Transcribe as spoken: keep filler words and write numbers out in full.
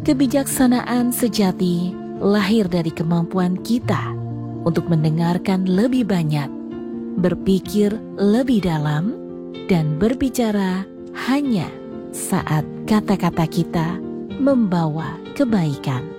Kebijaksanaan sejati lahir dari kemampuan kita untuk mendengarkan lebih banyak, berpikir lebih dalam, dan berbicara hanya saat kata-kata kita membawa kebaikan.